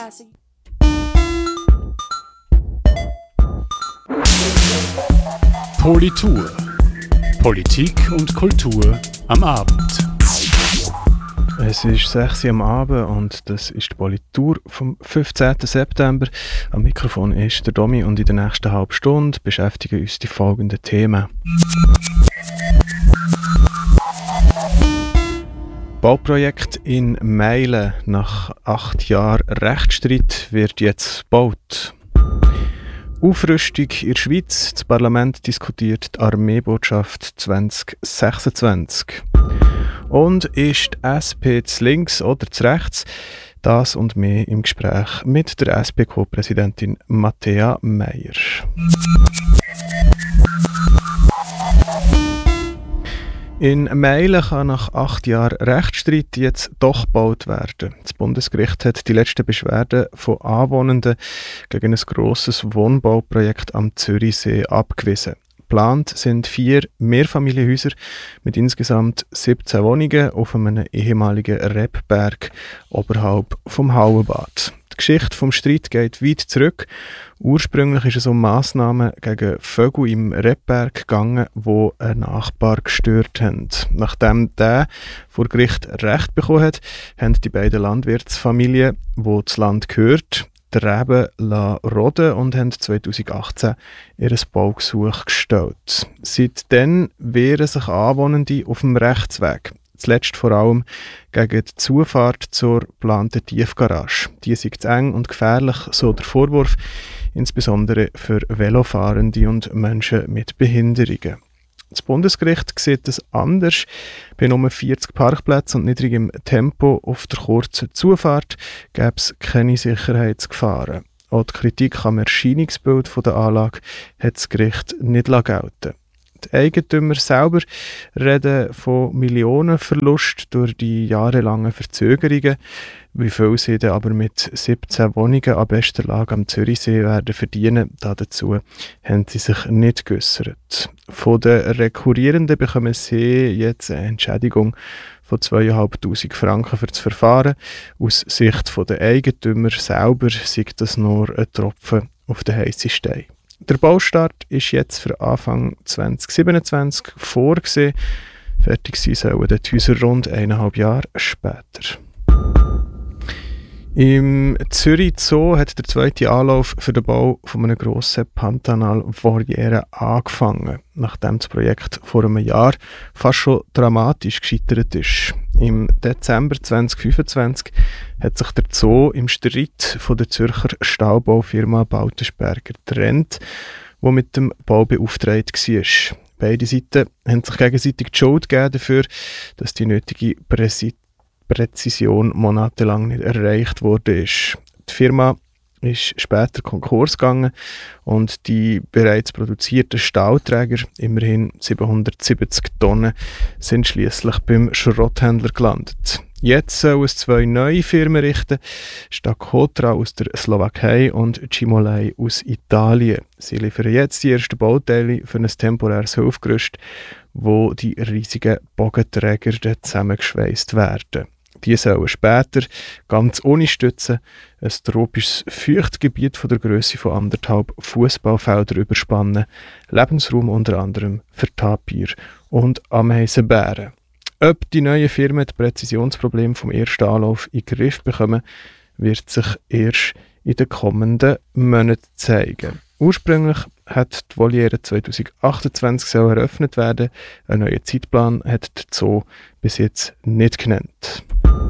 Politur. Politik und Kultur am Abend. Es ist 6 Uhr am Abend und das ist die Politur vom 15. September. Am Mikrofon ist der Domi und in der nächsten halben Stunde beschäftigen uns die folgenden Themen. Bauprojekt in Meilen. Nach 8 Jahren Rechtsstreit wird jetzt gebaut. Aufrüstung in der Schweiz. Das Parlament diskutiert die Armeebotschaft 2026. Und ist die SP zu links oder zu rechts? Das und mehr im Gespräch mit der SP-Co-Präsidentin Matthäa Meier. In Meilen kann nach 8 Jahren Rechtsstreit jetzt doch gebaut werden. Das Bundesgericht hat die letzten Beschwerden von Anwohnenden gegen ein grosses Wohnbauprojekt am Zürichsee abgewiesen. Geplant sind 4 Mehrfamilienhäuser mit insgesamt 17 Wohnungen auf einem ehemaligen Rebberg oberhalb vom Hauenbad. Die Geschichte vom Streit geht weit zurück. Ursprünglich ist es um Massnahmen gegen Vögel im Rebberg gegangen, die einen Nachbar gestört haben. Nachdem der vor Gericht Recht bekommen hat, haben die beiden Landwirtsfamilien, die das Land gehört, die Reben roden und haben 2018 ihr Baugesuch gestellt. Seitdem wehren sich Anwohnende auf dem Rechtsweg. Zuletzt vor allem gegen die Zufahrt zur geplanten Tiefgarage. Die ist zu eng und gefährlich, so der Vorwurf, insbesondere für Velofahrende und Menschen mit Behinderungen. Das Bundesgericht sieht es anders. Bei nur 40 Parkplätzen und niedrigem Tempo auf der kurzen Zufahrt gäbe es keine Sicherheitsgefahren. Auch die Kritik am Erscheinungsbild der Anlage hat das Gericht nicht gelten. Die Eigentümer selber reden von Millionenverlust durch die jahrelangen Verzögerungen. Wie viel sie dann aber mit 17 Wohnungen an bester Lage am Zürichsee werden verdienen, dazu haben sie sich nicht geäussert. Von den Rekurrierenden bekommen sie jetzt eine Entschädigung von 2'500 Franken für das Verfahren. Aus Sicht der Eigentümer selber sei das nur ein Tropfen auf den heissen Stein. Der Baustart ist jetzt für Anfang 2027 vorgesehen. Fertig sein sollen die Häuser rund 1,5 Jahre später. Im Zürich Zoo hat der zweite Anlauf für den Bau von einer grossen Pantanal-Voliere angefangen, nachdem das Projekt vor einem Jahr fast schon dramatisch gescheitert ist. Im Dezember 2025 hat sich der Zoo im Streit von der Zürcher Stahlbaufirma Bautensperger getrennt, die mit dem Bau beauftragt war. Beide Seiten haben sich gegenseitig die Schuld gegeben dafür, dass die nötige Präzision monatelang nicht erreicht wurde. Die Firma ist später Konkurs gegangen und die bereits produzierten Stahlträger, immerhin 770 Tonnen, sind schließlich beim Schrotthändler gelandet. Jetzt sollen es 2 neue Firmen richten, Stackotra aus der Slowakei und Cimolai aus Italien. Sie liefern jetzt die ersten Bauteile für ein temporäres Hilfsgerüst, wo die riesigen Bogenträger zusammengeschweißt werden. Die sollen später, ganz ohne Stützen, ein tropisches Feuchtgebiet von der Grösse von 1,5 Fußballfelder überspannen, Lebensraum unter anderem für Tapir und Ameisenbären. Ob die neuen Firmen das Präzisionsproblem vom ersten Anlauf in den Griff bekommen, wird sich erst in den kommenden Monaten zeigen. Ursprünglich hat die Voliere 2028 eröffnet werden. Einen neuen Zeitplan hat der Zoo bis jetzt nicht genannt.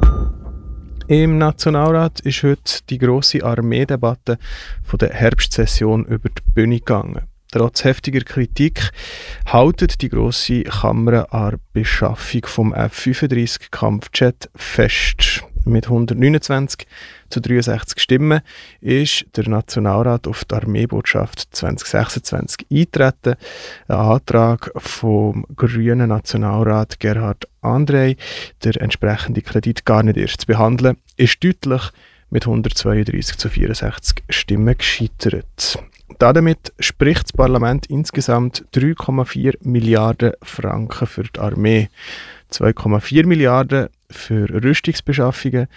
Im Nationalrat ist heute die grosse Armeedebatte von der Herbstsession über die Bühne gegangen. Trotz heftiger Kritik hält die grosse Kammer an der Beschaffung vom F-35 Kampfjet fest. Mit 129 zu 63 Stimmen ist der Nationalrat auf die Armeebotschaft 2026 eingetreten. Ein Antrag vom grünen Nationalrat Gerhard Andrey, der entsprechende Kredit gar nicht erst zu behandeln, ist deutlich mit 132 zu 64 Stimmen gescheitert. Damit spricht das Parlament insgesamt 3,4 Milliarden Franken für die Armee, 2,4 Milliarden für Rüstungsbeschaffungen,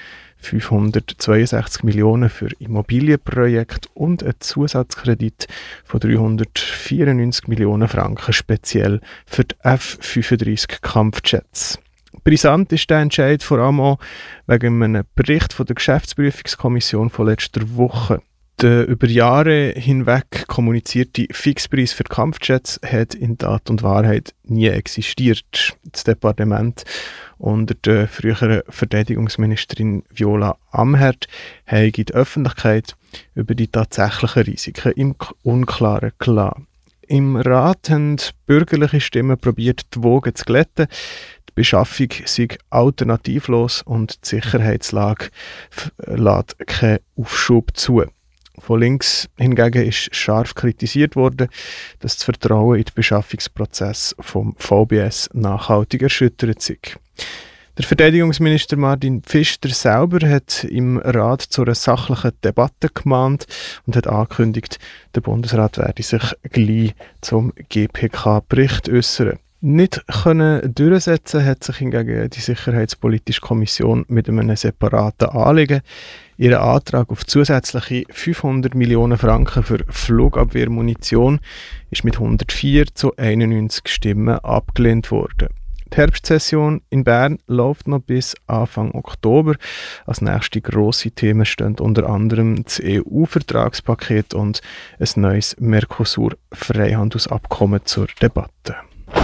562 Millionen für Immobilienprojekte und ein Zusatzkredit von 394 Millionen Franken speziell für die F-35 Kampfjets. Brisant ist der Entscheid vor allem auch wegen einem Bericht von der Geschäftsprüfungskommission von letzter Woche. Der über Jahre hinweg kommunizierte Fixpreis für Kampfjets hat in Tat und Wahrheit nie existiert. Das Departement unter der früheren Verteidigungsministerin Viola Amherd haben die Öffentlichkeit über die tatsächlichen Risiken im Unklaren gelassen. Im Rat haben bürgerliche Stimmen probiert, die Wogen zu glätten. Die Beschaffung sei alternativlos und die Sicherheitslage lässt keinen Aufschub zu. Von links hingegen ist scharf kritisiert worden, dass das Vertrauen in den Beschaffungsprozess vom VBS nachhaltig erschüttert sei. Der Verteidigungsminister Martin Pfister selber hat im Rat zu einer sachlichen Debatte gemahnt und hat angekündigt, der Bundesrat werde sich gleich zum GPK-Bericht äußern. Nicht können durchsetzen hat sich hingegen die Sicherheitspolitische Kommission mit einem separaten Anliegen. Ihr Antrag auf zusätzliche 500 Millionen Franken für Flugabwehrmunition ist mit 104 zu 91 Stimmen abgelehnt worden. Die Herbstsession in Bern läuft noch bis Anfang Oktober. Als nächste grosse Themen stehen unter anderem das EU-Vertragspaket und ein neues Mercosur-Freihandelsabkommen zur Debatte.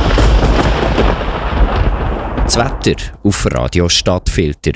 Das Wetter auf Radio Stadtfilter.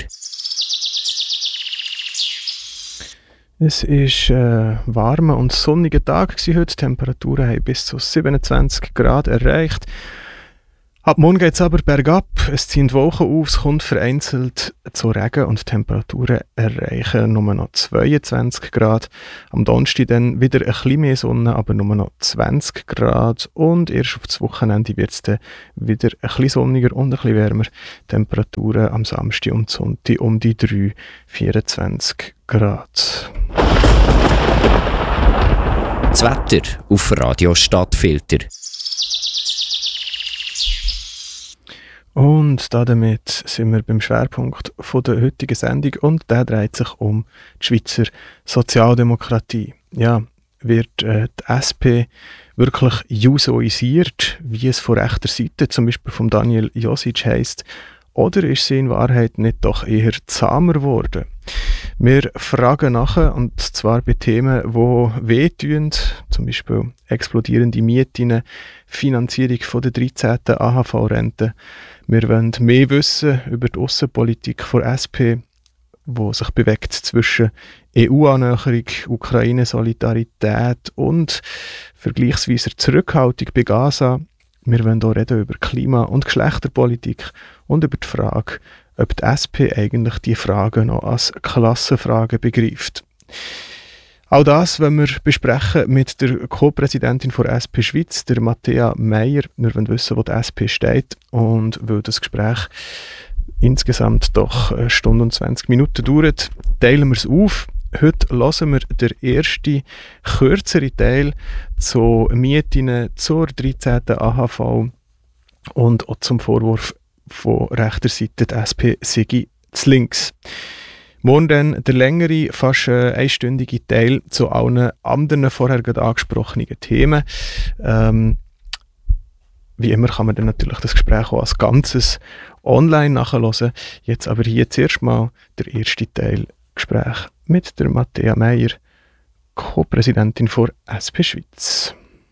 Es war ein warmer und sonniger Tag heute. Die Temperaturen haben bis zu 27 Grad erreicht. Ab morgen geht es aber bergab. Es ziehen Wolken auf, es kommt vereinzelt zu Regen und die Temperaturen erreichen nur noch 22 Grad. Am Donnerstag dann wieder ein bisschen mehr Sonne, aber nur noch 20 Grad. Und erst auf das Wochenende wird es dann wieder ein bisschen sonniger und ein bisschen wärmer. Temperaturen am Samstag und Sonntag um die 24 Grad. Das Wetter auf Radio Stadtfilter. Und damit sind wir beim Schwerpunkt der heutigen Sendung und der dreht sich um die Schweizer Sozialdemokratie. Ja, wird die SP wirklich jusoisiert, wie es von rechter Seite, zum Beispiel von Daniel Josic heisst, oder ist sie in Wahrheit nicht doch eher zahmer geworden? Wir fragen nachher, und zwar bei Themen, die wehtun, zum Beispiel explodierende Mieten, Finanzierung von der 13. AHV-Rente. Wir wollen mehr wissen über die Aussenpolitik der SP, die sich bewegt zwischen EU-Annäherung, Ukraine-Solidarität und vergleichsweise Zurückhaltung bei Gaza. Wir wollen auch reden über Klima- und Geschlechterpolitik und über die Frage, ob die SP eigentlich die Fragen noch als Klassenfragen begreift. All das wollen wir besprechen mit der Co-Präsidentin der SP Schweiz, der Matthäa Meier. Wir wollen wissen, wo die SP steht, und weil das Gespräch insgesamt doch 1 Stunde und 20 Minuten dauert, teilen wir es auf. Heute hören wir den ersten kürzeren Teil zu Mieten zur 13. AHV und auch zum Vorwurf von rechter Seite, die SP sei zu links. Morgen dann der längere, fast einstündige Teil zu allen anderen vorher gerade angesprochenen Themen. Wie immer kann man dann natürlich das Gespräch auch als Ganzes online nachhören. Jetzt aber hier zuerst mal der erste Teil Gespräch mit der Matthäa Meier, Co-Präsidentin der SP Schweiz.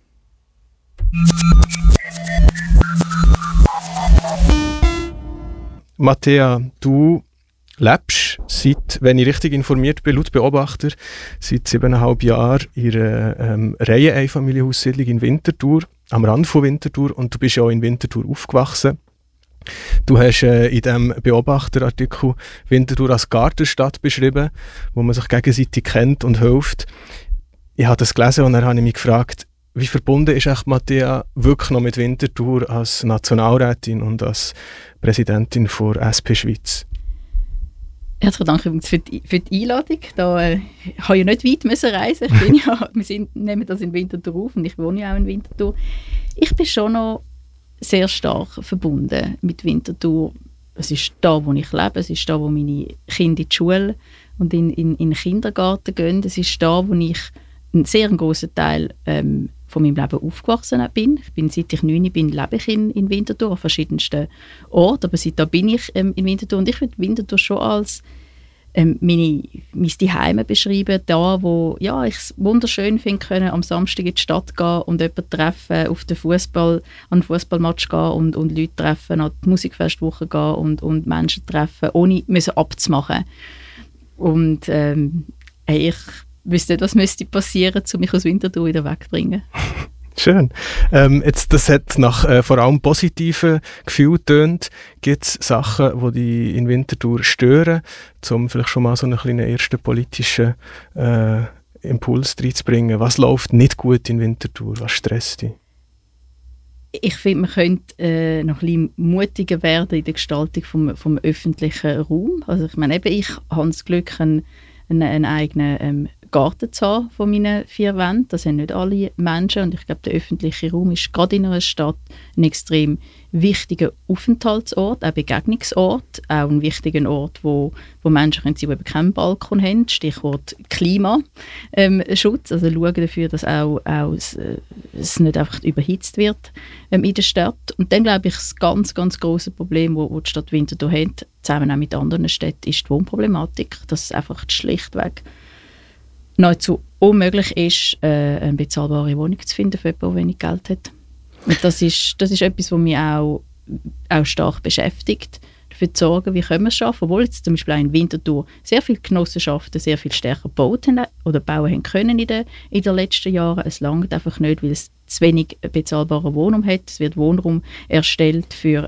Matthäa, du lebst seit, wenn ich richtig informiert bin, laut Beobachter, seit 7,5 Jahren in einer Reiheneinfamilienhaussiedlung in Winterthur, am Rand von Winterthur, und du bist ja auch in Winterthur aufgewachsen. Du hast in diesem Beobachterartikel Winterthur als Gartenstadt beschrieben, wo man sich gegenseitig kennt und hilft. Ich habe das gelesen und dann habe ich mich gefragt, wie verbunden ist echt Matthäa wirklich noch mit Winterthur als Nationalrätin und als Präsidentin der SP Schweiz? Herzlichen Dank übrigens für die Einladung. Ich habe ja nicht weit reisen. Wir nehmen das in Winterthur auf und ich wohne ja auch in Winterthur. Ich bin schon noch sehr stark verbunden mit Winterthur. es ist da, wo ich lebe, es ist da, wo meine Kinder in die Schule und in den Kindergarten gehen. Es ist da, wo ich einen sehr grossen Teil von meinem Leben aufgewachsen bin. Seit ich 9 bin, lebe ich in Winterthur, an verschiedensten Orten, aber seitdem bin ich in Winterthur. Und ich würde Winterthur schon als mein Zuhause beschreiben, da wo ich es wunderschön finde, können am Samstag in die Stadt gehen und jemanden treffen, auf den an einen Fußballmatch gehen und Leute treffen, an die Musikfestwoche gehen und Menschen treffen, ohne müssen abzumachen. Und ich wüsste nicht, was müsste passieren, um mich aus Winterthur wieder wegzubringen. Schön. Das hat nach vor allem positiven Gefühlen getönt. Gibt es Sachen, die dich in Winterthur stören, um vielleicht schon mal so einen kleinen ersten politischen Impuls reinzubringen? Was läuft nicht gut in Winterthur? Was stresst dich? Ich finde, man könnte noch ein bisschen mutiger werden in der Gestaltung vom öffentlichen Raum. Also ich meine, ich habe das Glück, einen eigenen Garten zu haben von meinen 4 Wänden. Das haben nicht alle Menschen. Und ich glaube, der öffentliche Raum ist gerade in einer Stadt ein extrem wichtiger Aufenthaltsort, auch Begegnungsort, auch ein wichtiger Ort, wo Menschen sein können, die eben keinen Balkon haben. Stichwort Klimaschutz. Also schauen dafür, dass auch es nicht einfach überhitzt wird in der Stadt. Und dann glaube ich, das ganz, ganz grosse Problem, das die Stadt Winterthur hat, zusammen auch mit anderen Städten, ist die Wohnproblematik. Dass es einfach schlichtweg nahezu unmöglich ist, eine bezahlbare Wohnung zu finden für jemanden, der wenig Geld hat. Und das ist etwas, was mich auch stark beschäftigt, dafür zu sorgen, wie können wir es schaffen, obwohl jetzt zum Beispiel auch in Winterthur sehr viele Genossenschaften sehr viel stärker gebaut haben oder bauen haben können in den letzten Jahren. Es langt einfach nicht, weil es zu wenig bezahlbaren Wohnraum hat. Es wird Wohnraum erstellt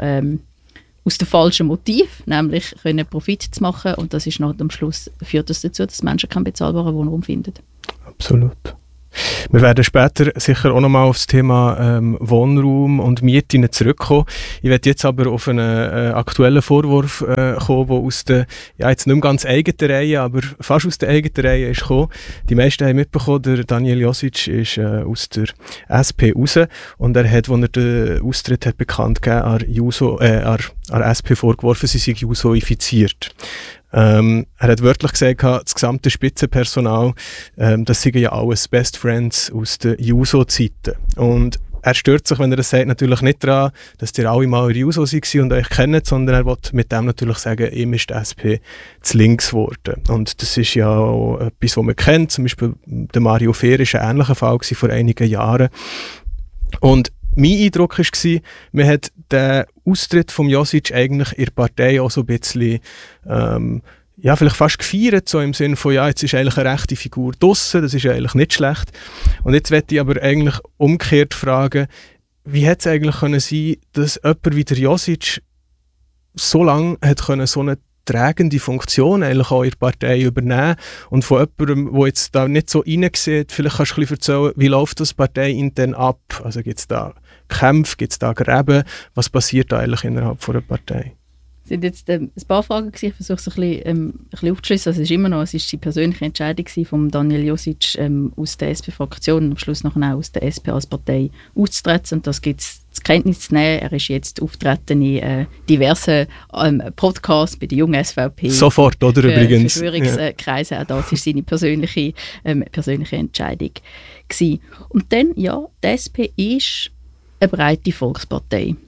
aus dem falschen Motiv, nämlich Profit zu machen, und das ist am Schluss führt das dazu, dass Menschen keinen bezahlbaren Wohnraum finden. Absolut. Wir werden später sicher auch nochmal auf das Thema Wohnraum und Mieten zurückkommen. Ich werde jetzt aber auf einen aktuellen Vorwurf kommen, der aus der, jetzt nicht mehr ganz eigenen Reihe, aber fast aus der eigenen Reihe ist gekommen. Die meisten haben mitbekommen, der Daniel Josic ist aus der SP raus, und er hat, als er den Austritt hat bekannt gegeben, an SP vorgeworfen, sie sei Juso-infiziert. Er hat wörtlich gesagt, das gesamte Spitzenpersonal, das seien ja alles Best Friends aus den Juso-Zeiten. Und er stört sich, wenn er das sagt, natürlich nicht daran, dass die alle mal in Juso waren und euch kennen, sondern er will mit dem natürlich sagen, ihm ist die SP zu links geworden. Und das ist ja auch etwas, was man kennt. Zum Beispiel der Mario Fehr war ein ähnlicher Fall vor einigen Jahren. Und mein Eindruck war, man hat den Austritt von Josic eigentlich in der Partei auch so ein bisschen vielleicht fast gefeiert, so im Sinne von, jetzt ist eigentlich eine rechte Figur draussen, das ist eigentlich nicht schlecht. Und jetzt möchte ich aber eigentlich umgekehrt fragen, wie hätte es eigentlich können sein, dass jemand wie der Josic so lange hat können, so eine tragende Funktion eigentlich auch in der Partei übernehmen, und von jemandem, der jetzt da nicht so reinsieht, vielleicht kannst du ein bisschen erzählen, wie läuft das Partei intern ab? Also gibt es da Kämpfe, gibt es da Gräben? Was passiert da eigentlich innerhalb von einer Partei? Es sind jetzt ein paar Fragen gewesen. Ich versuche es ein bisschen aufzuschliessen. Also es ist die persönliche Entscheidung von Daniel Josic aus der SP-Fraktion und am Schluss noch auch aus der SP als Partei auszutreten. Und das gibt es zur Kenntnis zu nehmen. Er ist jetzt auftreten in diversen Podcasts bei der jungen SVP. Sofort, oder übrigens? Verschwörungskreise, ja. Auch das war seine persönliche Entscheidung gewesen. Und dann, die SP ist eine breite Volkspartei,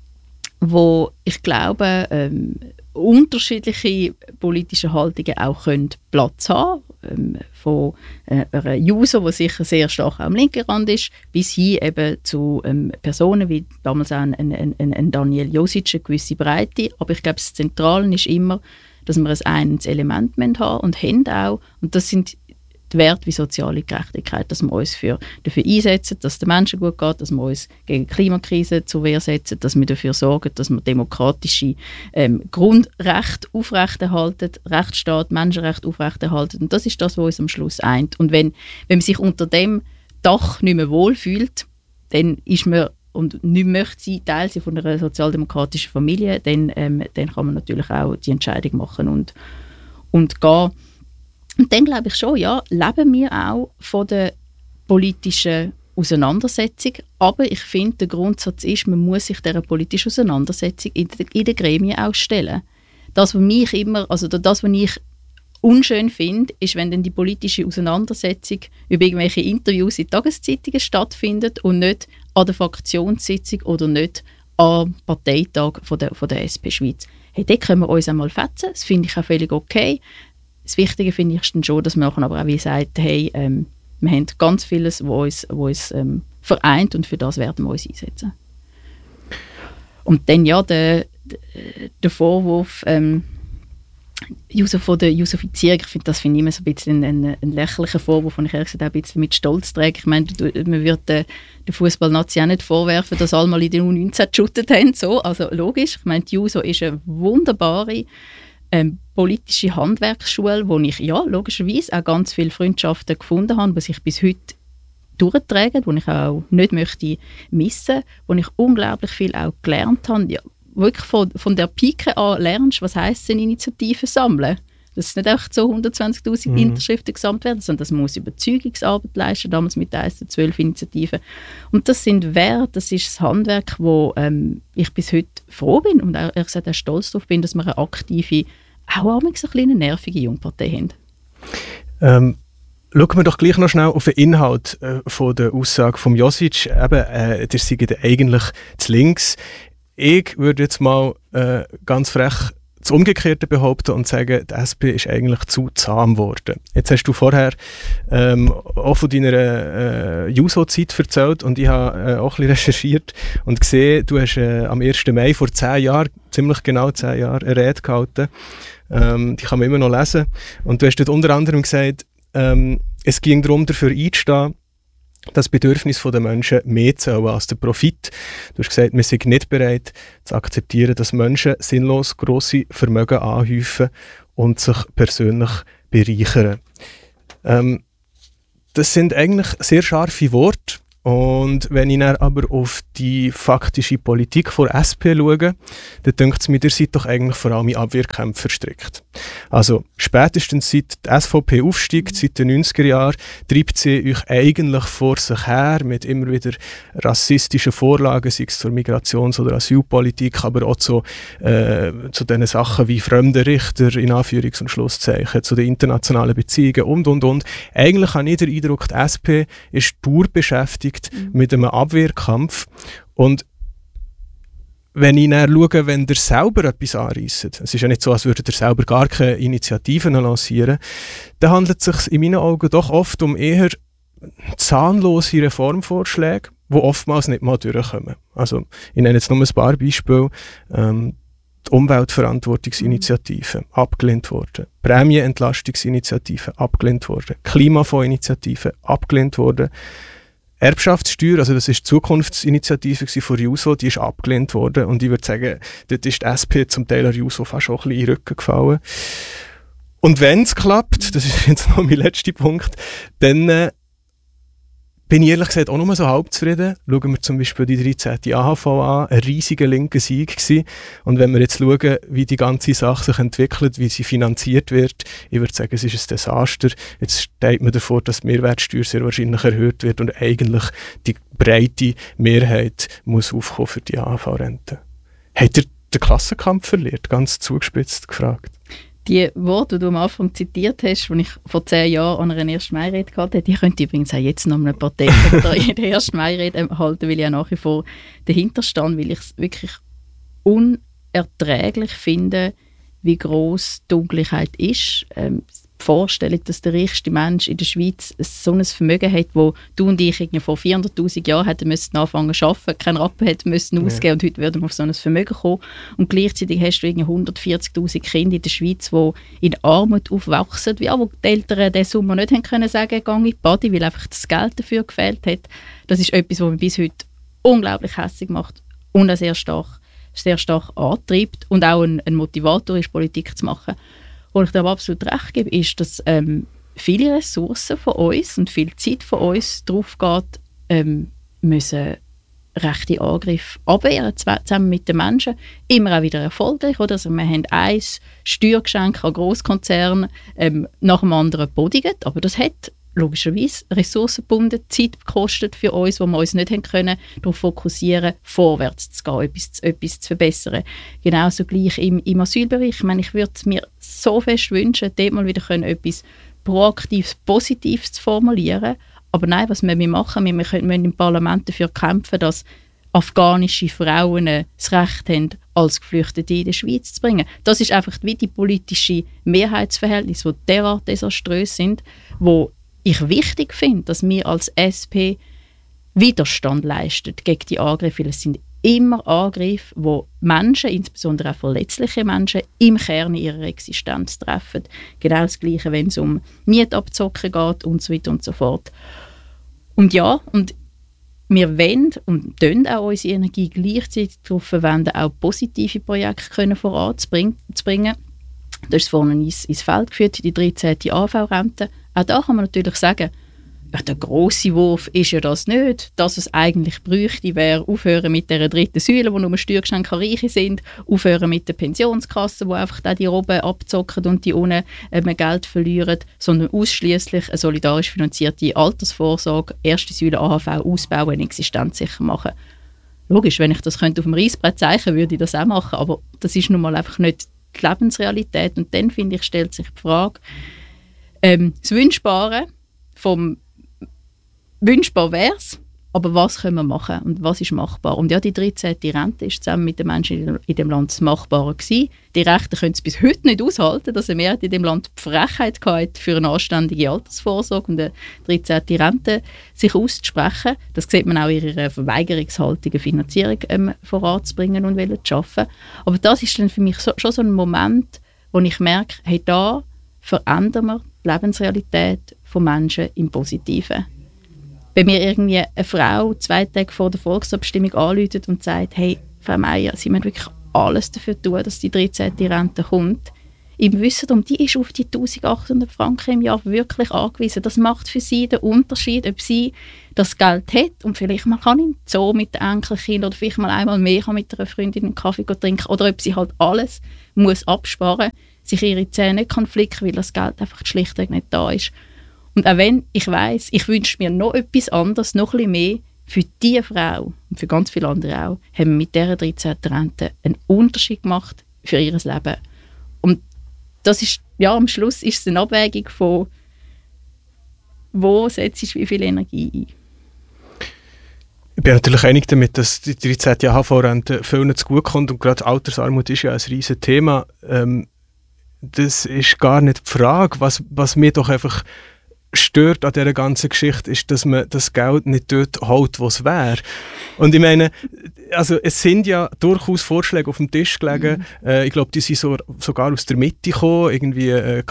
wo ich glaube, unterschiedliche politische Haltungen auch Platz haben können. Von einer Juso, die sicher sehr stark am linken Rand ist, bis hin eben zu Personen wie damals auch ein Daniel Josic, eine gewisse Breite. Aber ich glaube, das Zentrale ist immer, dass wir ein einendes Element haben und haben auch. Und das sind die Werte wie soziale Gerechtigkeit, dass wir uns dafür einsetzen, dass es den Menschen gut geht, dass wir uns gegen die Klimakrise zur Wehr setzen, dass wir dafür sorgen, dass wir demokratische Grundrechte aufrechterhalten, Rechtsstaat, Menschenrechte aufrechterhalten. Und das ist das, was uns am Schluss eint. Und wenn man sich unter dem Dach nicht mehr wohlfühlt, dann ist man und nicht möchte Teil sein von einer sozialdemokratischen Familie, dann kann man natürlich auch die Entscheidung machen und gehen. Und dann glaube ich schon, leben wir auch von der politischen Auseinandersetzung, aber ich finde, der Grundsatz ist, man muss sich dieser politischen Auseinandersetzung in den Gremien auch stellen. Das, was ich unschön finde, ist, wenn dann die politische Auseinandersetzung über irgendwelche Interviews in Tageszeitungen stattfindet und nicht an der Fraktionssitzung oder nicht am Parteitag von der SP Schweiz. Hey, dort können wir uns einmal fetzen, das finde ich auch völlig okay. Das Wichtige finde ich dann schon, dass man aber auch wie sagt, hey, wir haben ganz vieles, was uns vereint und für das werden wir uns einsetzen. Und dann ja, der Vorwurf von der Jusifizierung, das finde ich immer so ein bisschen ein lächerlicher Vorwurf, den ich ehrlich gesagt auch ein bisschen mit Stolz trage. Ich meine, man wird der Fußballnazi auch nicht vorwerfen, dass alle mal in den U19 geshootet haben. So. Also logisch, ich meine, die JUSO ist eine wunderbare politische Handwerksschule, wo ich ja logischerweise auch ganz viele Freundschaften gefunden habe, die sich bis heute durchtragen, die ich auch nicht möchte missen, wo ich unglaublich viel auch gelernt habe. Ja, wirklich von der Pike an lernst, was heisst eine Initiative sammeln. Das ist nicht einfach so 120'000 Unterschriften gesammelt werden, sondern das muss Überzeugungsarbeit leisten, damals mit der 1-12 Initiativen. Und das sind Werte, das ist das Handwerk, wo ich bis heute froh bin und auch, ehrlich gesagt, auch stolz darauf bin, dass wir eine aktive, auch eine kleine nervige Jungpartei haben. Schauen wir doch gleich noch schnell auf den Inhalt von der Aussage von Josic. Eben, der sei eigentlich zu links. Ich würde jetzt mal ganz frech das Umgekehrte behaupten und sagen, die SP ist eigentlich zu zahm geworden. Jetzt hast du vorher auch von deiner JUSO-Zeit erzählt und ich habe auch ein bisschen recherchiert und gesehen, du hast am 1. Mai vor 10 Jahren, ziemlich genau 10 Jahren, eine Rede gehalten. Die kann man immer noch lesen. Und du hast dort unter anderem gesagt, es ging darum, dafür einzustehen, das Bedürfnis der Menschen mehr zählen als der Profit. Du hast gesagt, wir sind nicht bereit zu akzeptieren, dass Menschen sinnlos grosse Vermögen anhäufen und sich persönlich bereichern. Das sind eigentlich sehr scharfe Worte. Und wenn ich dann aber auf die faktische Politik der SP schaue, dann denkt es mir, ihr seid doch eigentlich vor allem in Abwehrkämpfe verstrickt. Also spätestens seit die SVP aufsteigt, seit den 90er Jahren, treibt sie euch eigentlich vor sich her mit immer wieder rassistischen Vorlagen, sei es zur Migrations- oder Asylpolitik, aber auch zu diesen Sachen wie fremde Richter, in Anführungs- und Schlusszeichen, zu den internationalen Beziehungen und. Eigentlich habe ich den Eindruck, die SP ist durchbeschäftigt mit einem Abwehrkampf. Und wenn ich dann schaue, wenn ihr selber etwas anreisst, es ist ja nicht so, als würdet ihr selber gar keine Initiativen lancieren, dann handelt es sich in meinen Augen doch oft um eher zahnlose Reformvorschläge, die oftmals nicht mal durchkommen. Also, ich nenne jetzt nur ein paar Beispiele. Die Umweltverantwortungsinitiative abgelehnt worden, Prämienentlastungsinitiative abgelehnt worden, Klimafondsinitiative abgelehnt worden, Erbschaftssteuer, also das ist die Zukunftsinitiative von JUSO, die ist abgelehnt worden und ich würde sagen, dort ist die SP zum Teil der JUSO fast auch ein bisschen in den Rücken gefallen. Und wenn es klappt, das ist jetzt noch mein letzter Punkt, dann bin ich ehrlich gesagt auch nur so halb zufrieden. Schauen wir zum Beispiel die 13. AHV an, ein riesiger linker Sieg gewesen. Und wenn wir jetzt schauen, wie die ganze Sache sich entwickelt, wie sie finanziert wird, ich würde sagen, es ist ein Desaster. Jetzt steht man davor, dass die Mehrwertsteuer sehr wahrscheinlich erhöht wird und eigentlich die breite Mehrheit muss aufkommen für die AHV-Rente. Habt ihr den Klassenkampf verliert? Ganz zugespitzt gefragt. Die Worte, die du am Anfang zitiert hast, die ich vor 10 Jahren an einer 1. Mai-Rede gehalten habe, die könnte ich übrigens auch jetzt noch eine Partei in der 1. Mai-Rede halten, weil ich auch nach wie vor dahinter stehe, weil ich es wirklich unerträglich finde, wie gross die Ungleichheit ist. Die Vorstellung, dass der reichste Mensch in der Schweiz so ein Vermögen hat, wo du und ich vor 400'000 Jahren hätten müssen anfangen zu arbeiten, keinen Rappen hätten müssen ausgeben und heute würden wir auf so ein Vermögen kommen. Und gleichzeitig hast du 140'000 Kinder in der Schweiz, die in Armut aufwachsen, wo die Eltern diesen Sommer nicht haben können sagen, geh in die Body, weil einfach das Geld dafür gefehlt hat. Das ist etwas, was mich bis heute unglaublich hässig macht und auch sehr stark antreibt und auch ein Motivator ist, Politik zu machen. Wo ich dir aber absolut recht gebe, ist, dass viele Ressourcen von uns und viel Zeit von uns darauf geht, müssen rechte Angriffe abwehren, zusammen mit den Menschen. Immer auch wieder erfolgreich. Oder? Also wir haben ein Steuergeschenk an Grosskonzerne nach dem anderen gebodigt, aber das hat logischerweise ressourcengebunden Zeit gekostet für uns, wo wir uns nicht haben können, darauf fokussieren, vorwärts zu gehen, etwas zu verbessern. Genauso gleich im Asylbereich. Ich meine, ich würde mir so fest wünschen, dort mal wieder können, etwas Proaktives, Positives zu formulieren. Aber nein, was wir machen, wir müssen im Parlament dafür kämpfen, dass afghanische Frauen das Recht haben, als Geflüchtete in die Schweiz zu bringen. Das ist einfach wie die politische Mehrheitsverhältnisse, die derart desaströs sind, wo ich wichtig finde, dass wir als SP Widerstand leisten gegen die Angriffe, weil es sind immer Angriffe, wo Menschen, insbesondere auch verletzliche Menschen, im Kern ihrer Existenz treffen. Genau das Gleiche, wenn es um Mietabzocken geht und so weiter und so fort. Und ja, und wir wollen und können auch unsere Energie gleichzeitig darauf verwenden, auch positive Projekte voranzubringen. Du hast es vorhin ins Feld geführt, die 13. AV-Rente. Auch da kann man natürlich sagen, ja, der grosse Wurf ist ja das nicht. Das, was es eigentlich bräuchte, wäre aufhören mit dieser dritten Säule, wo nur Steuergeschenke Reiche sind, aufhören mit der Pensionskasse, wo einfach die oben abzocken und die unten Geld verlieren, sondern ausschließlich eine solidarisch finanzierte Altersvorsorge, erste Säule AHV ausbauen, existenzsicher machen. Logisch, wenn ich das könnte auf dem Reissbrett zeichnen, würde ich das auch machen, aber das ist nun mal einfach nicht die Lebensrealität. Und dann, finde ich, stellt sich die Frage, das Wünschbare vom wünschbar wäre es, aber was können wir machen und was ist machbar? Und ja, die 13. Rente ist zusammen mit den Menschen in dem Land das Machbare gewesen. Die Rechten können es bis heute nicht aushalten, dass eine Mehrheit in dem Land die Frechheit hatte, für eine anständige Altersvorsorge und eine 13. Rente sich auszusprechen. Das sieht man auch in ihrer Verweigerungshaltung, eine Finanzierung voranzubringen und zu arbeiten. Aber das ist dann für mich schon so ein Moment, wo ich merke, hey, da verändern wir die Lebensrealität von Menschen im Positiven. Wenn mir irgendwie eine Frau 2 Tage vor der Volksabstimmung anruft und sagt, hey, Frau Meier, Sie müssen wirklich alles dafür tun, dass die 13. Rente kommt, im Wissen darum, die ist auf die 1800 Franken im Jahr wirklich angewiesen. Das macht für sie den Unterschied, ob sie das Geld hat und vielleicht mal kann im Zoo mit den Enkelkindern oder vielleicht mal einmal mehr kann mit einer Freundin einen Kaffee trinken oder ob sie halt alles muss absparen, sich ihre Zähne nicht kann flicken, weil das Geld einfach schlichtweg nicht da ist. Und auch wenn ich weiss, ich wünsche mir noch etwas anderes, noch ein bisschen mehr, für diese Frau und für ganz viele andere auch, haben wir mit dieser 13. Rente einen Unterschied gemacht für ihr Leben. Und das ist, ja, am Schluss ist es eine Abwägung von, wo setzt ich wie viel Energie ein. Ich bin natürlich einig damit, dass die 13. AHV-Rente vielen zu gut kommt und gerade Altersarmut ist ja ein riesiges Thema. Das ist gar nicht die Frage. Was mir doch einfach stört an dieser ganzen Geschichte, ist, dass man das Geld nicht dort holt, wo es wäre. Und ich meine, also es sind ja durchaus Vorschläge auf dem Tisch gelegen. Ich glaube, die sind sogar aus der Mitte gekommen. Irgendwie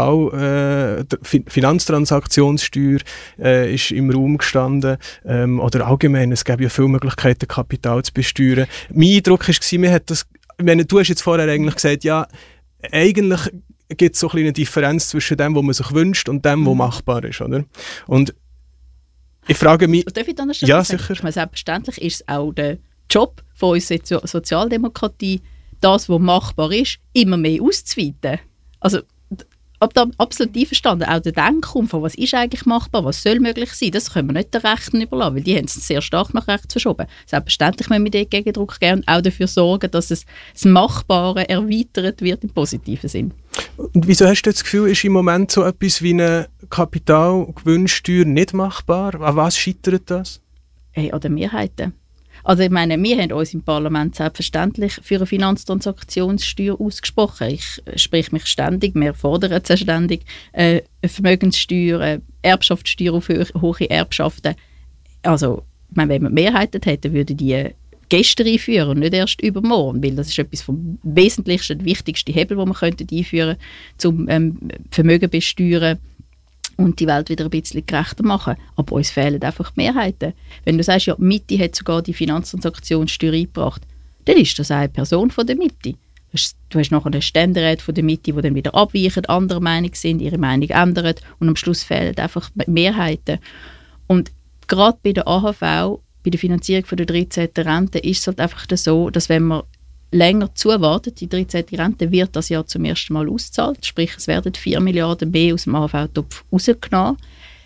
Finanztransaktionssteuer ist im Raum gestanden. Oder allgemein, es gäbe ja viele Möglichkeiten, Kapital zu besteuern. Mein Eindruck war, man hat das, ich meine, du hast jetzt vorher eigentlich gesagt, ja, eigentlich gibt es so eine Differenz zwischen dem, was man sich wünscht und dem, was machbar ist, oder? Und ich frage mich... Darf ich dann ja, sagen? Sicher. Ich meine, selbstverständlich ist es auch der Job von uns Sozialdemokratie, das, was machbar ist, immer mehr auszuweiten. Also, absolut einverstanden. Auch der Denkumfang, was ist eigentlich machbar, was soll möglich sein, das können wir nicht den Rechten überlassen, weil die haben es sehr stark nach rechts verschoben. Selbstverständlich müssen wir den Gegendruck geben und auch dafür sorgen, dass das Machbare erweitert wird im positiven Sinn. Und wieso hast du das Gefühl, ist im Moment so etwas wie eine Kapitalgewinnsteuer nicht machbar? An was scheitert das? Hey, an den Mehrheiten. Also ich meine, wir haben uns im Parlament selbstverständlich für eine Finanztransaktionssteuer ausgesprochen. Ich spreche mich ständig, wir fordern es ständig, eine Vermögenssteuer, eine Erbschaftssteuer auf hohe Erbschaften. Also, ich meine, wenn wir Mehrheiten hätten, würden die gestern einführen und nicht erst übermorgen, weil das ist etwas vom wesentlichsten, der wichtigste Hebel, den wir einführen könnten, um Vermögen besteuern und die Welt wieder ein bisschen gerechter machen. Aber uns fehlen einfach die Mehrheiten. Wenn du sagst, ja, die Mitte hat sogar die Finanztransaktionssteuer eingebracht, dann ist das eine Person von der Mitte. Du hast nachher einen Ständerat von der Mitte, die dann wieder abweichen, anderer Meinung sind, ihre Meinung ändern und am Schluss fehlen einfach Mehrheiten. Und gerade bei der AHV, bei der Finanzierung von der 13. Rente, ist es halt einfach so, dass wenn man länger zuwartet, die 13. Rente wird das Jahr zum ersten Mal ausgezahlt, sprich es werden 4 Milliarden mehr aus dem AHV-Topf rausgenommen.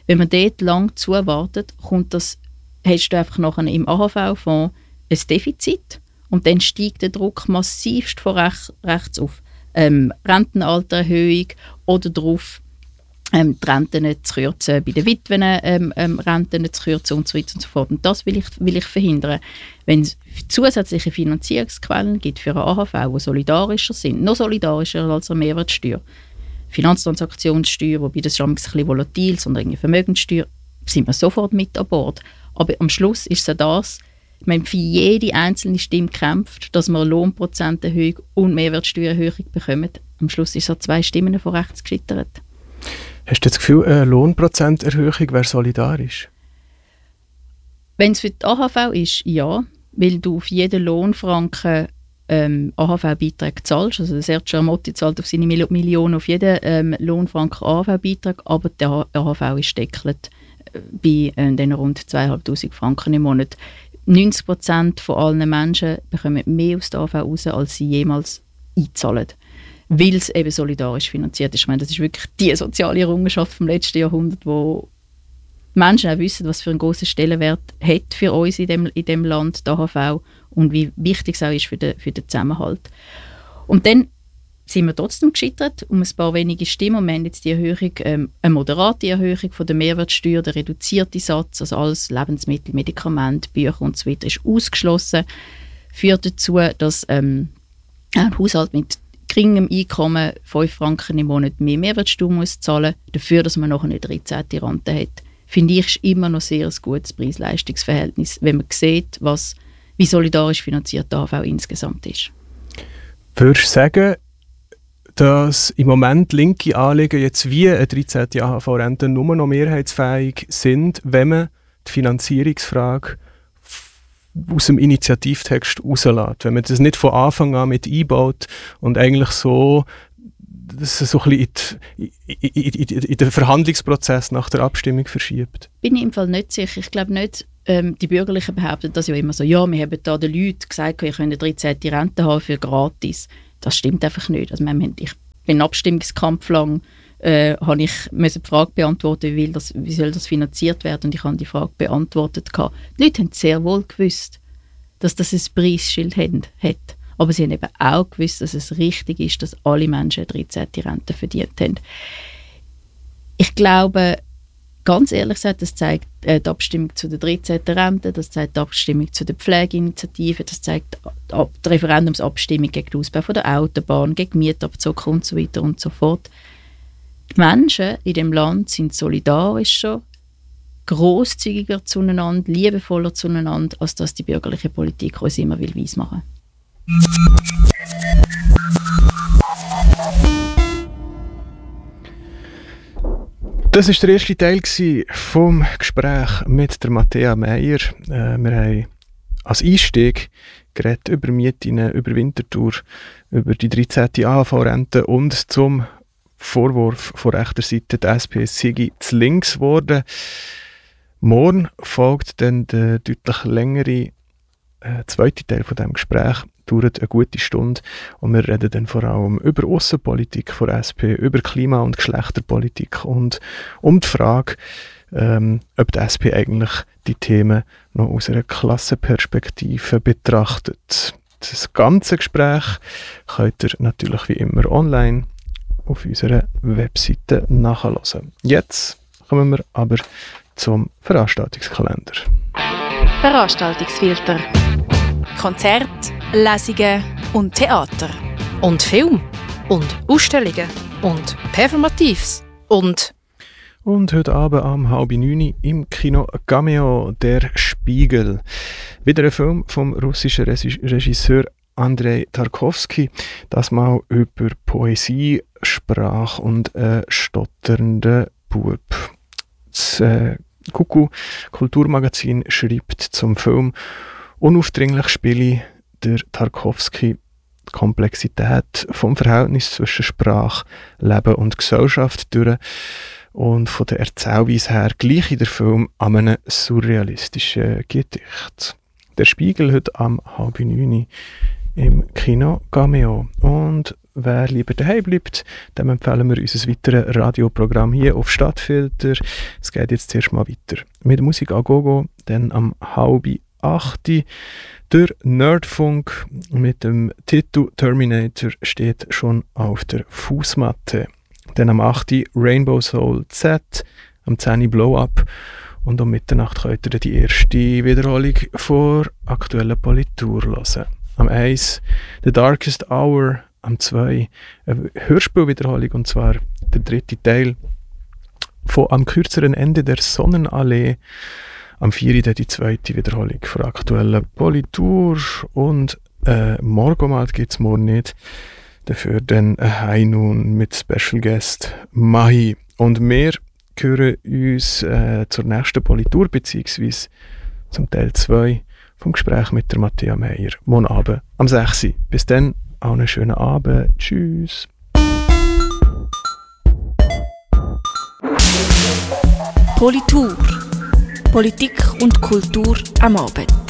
Wenn man dort lang zuwartet, hast du einfach nachher im AHV-Fonds ein Defizit und dann steigt der Druck massivst von rechts auf. Rentenaltererhöhung oder darauf, die Renten zu kürzen, bei den Witwen Renten zu kürzen und so weiter und so fort. Und das will ich verhindern. Wenn es zusätzliche Finanzierungsquellen gibt für eine AHV, die solidarischer sind, noch solidarischer als eine Mehrwertsteuer, Finanztransaktionssteuer, wobei das ist ein bisschen volatil, sondern eine Vermögenssteuer, sind wir sofort mit an Bord. Aber am Schluss ist es ja das, wenn für jede einzelne Stimme kämpft, dass wir eine Lohnprozenterhöhung und Mehrwertsteuererhöhung bekommen. Am Schluss ist es 2 Stimmen von rechts gescheitert. Hast du das Gefühl, eine Lohnprozenterhöhung wäre solidarisch? Wenn es für die AHV ist, ja, weil du auf jeden Lohnfranken AHV-Beitrag zahlst. Also Sergio Amotti zahlt auf seine Millionen auf jeden Lohnfranken AHV-Beitrag, aber der AHV ist deckelt bei den rund 2'500 Franken im Monat. 90% von allen Menschen bekommen mehr aus der AHV raus, als sie jemals einzahlen. Weil es eben solidarisch finanziert ist. Ich meine, das ist wirklich die soziale Errungenschaft vom letzten Jahrhundert, wo Menschen auch wissen, was für einen grossen Stellenwert hat für uns in dem Land, der AHV, und wie wichtig es auch ist für den Zusammenhalt. Und dann sind wir trotzdem gescheitert um ein paar wenige Stimmen. Und wir haben jetzt die Erhöhung, eine moderate Erhöhung von der Mehrwertsteuer, der reduzierte Satz, also alles Lebensmittel, Medikamente, Bücher und so weiter, ist ausgeschlossen. Führt dazu, dass ein Haushalt mit geringem Einkommen 5 Franken im Monat mehr Mehrwertsteuer muss zahlen, dafür, dass man noch eine 13. Rente hat. Finde ich, ist immer noch sehr ein gutes Preis-Leistungs-Verhältnis, wenn man sieht, wie solidarisch finanziert die AHV insgesamt ist. Würdest du sagen, dass im Moment linke Anliegen jetzt wie eine 13. AHV-Rente nur noch mehrheitsfähig sind, wenn man die Finanzierungsfrage aus dem Initiativtext rauslässt? Wenn man das nicht von Anfang an mit einbaut und eigentlich so das so ein bisschen in den Verhandlungsprozess nach der Abstimmung verschiebt? Bin ich im Fall nicht sicher. Ich glaube nicht, die Bürgerlichen behaupten das ja immer so, ja, wir haben da den Leuten gesagt, ihr könnt eine 13. Rente haben für gratis. Das stimmt einfach nicht. Also, ich bin Abstimmungskampf lang, habe ich die Frage beantworten, wie soll das finanziert werden, und ich habe die Frage beantwortet. Die Leute haben sehr wohl gewusst, dass das ein Preisschild hat. Aber sie haben eben auch gewusst, dass es richtig ist, dass alle Menschen eine 13. Rente verdient haben. Ich glaube, ganz ehrlich gesagt, das zeigt die Abstimmung zu der 13. Rente, das zeigt die Abstimmung zu der Pflegeinitiative, das zeigt die Referendumsabstimmung gegen den Ausbau von der Autobahn, gegen Mietabzug und so weiter und so fort. Die Menschen in dem Land sind solidarischer, grosszügiger zueinander, liebevoller zueinander, als dass die bürgerliche Politik uns immer weismachen will. Das war der erste Teil vom Gespräch mit der Matthäa Meier. Wir haben als Einstieg geredet über Mieten, über Winterthur, über die 13. AHV-Rente und zum Vorwurf von rechter Seite, die SP sei zu links geworden. Morgen folgt dann der deutlich längere zweite Teil von diesem Gespräch. Dauert eine gute Stunde und wir reden dann vor allem über Aussenpolitik von SP, über Klima- und Geschlechterpolitik und um die Frage, ob die SP eigentlich die Themen noch aus einer Klassenperspektive betrachtet. Das ganze Gespräch könnt ihr natürlich wie immer online auf unserer Webseite nachhören. Jetzt kommen wir aber zum Veranstaltungskalender. Veranstaltungsfilter. Konzert, Lesungen und Theater. Und Film. Und Ausstellungen. Und Performatives. Und heute Abend um 8:30 im Kino Cameo, der Spiegel. Wieder ein Film vom russischen Regisseur Andrei Tarkovsky. Das mal über Poesie, Sprache und stotternden Bub. Das Kuckuck Kulturmagazin schreibt zum Film: Unaufdringlich spiele der Tarkovsky die Komplexität vom Verhältnis zwischen Sprache, Leben und Gesellschaft durch und von der Erzählweise her gleich in der Film an einem surrealistischen Gedicht. Der Spiegel heute am 8:30 im Kino Cameo. Und wer lieber daheim bleibt, dem empfehlen wir unser weiteres Radioprogramm hier auf Stadtfilter. Es geht jetzt zuerst mal weiter mit Musik à gogo, dann am 7:30 der Nerdfunk mit dem Titel Terminator steht schon auf der Fußmatte. Dann am 8 Rainbow Soul Z, am 10 Blow Up und um Mitternacht könnt ihr die erste Wiederholung vor aktueller Politur hören. Am 1 The Darkest Hour, am 2 eine Hörspielwiederholung und zwar der 3. Teil von Am kürzeren Ende der Sonnenallee. Am 4 dann die 2. Wiederholung von aktueller Politur und Morgomat gibt es morgen nicht. Dafür dann ein nun mit Special Guest Mahi. Und wir hören uns zur nächsten Politur bzw. zum Teil 2 vom Gespräch mit der Matthäa Meier. Morgen Abend am 6. Bis dann, auch einen schönen Abend. Tschüss. Politur. Politik und Kultur am Abend.